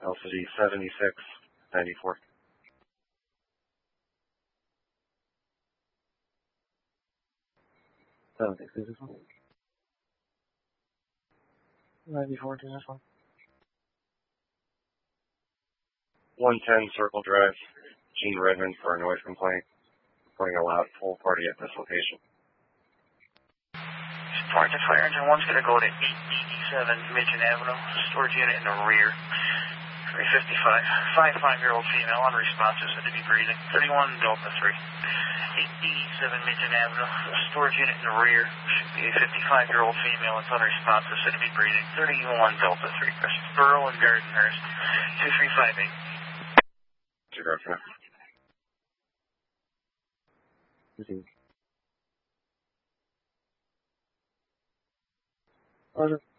LCD 7694. Is this one? 94 to this one. 110 Circle Drive, Gene Redmond for a noise complaint. Reporting a loud full party at this location. Sergeant Fire Engine 1's going to go to 887 Midgeon Avenue, storage unit in the rear. 355, 5-year-old female, unresponsive, said to be breathing. 31 Delta 3. 887 Midgeon Avenue, storage unit in the rear. Should be a 55-year-old female, it's unresponsive, said to be breathing. 31 Delta 3. Borough and Gardenhurst, 2358. Cigar for now. Roger.